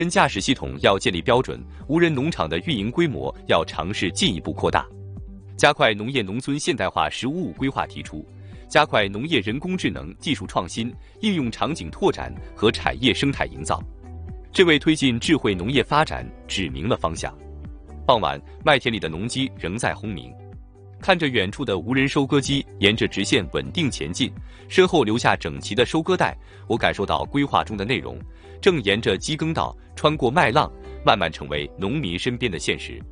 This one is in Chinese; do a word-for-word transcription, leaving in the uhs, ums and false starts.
人驾驶系统要建立标准，无人农场的运营规模要尝试进一步扩大。加快农业农村现代化“十五五”规划提出，加快农业人工智能技术创新、应用场景拓展和产业生态营造，这为推进智慧农业发展指明了方向。傍晚，麦田里的农机仍在轰鸣，看着远处的无人收割机沿着直线稳定前进，身后留下整齐的收割带，我感受到规划中的内容正沿着机耕道穿过麦浪，慢慢成为农民身边的现实。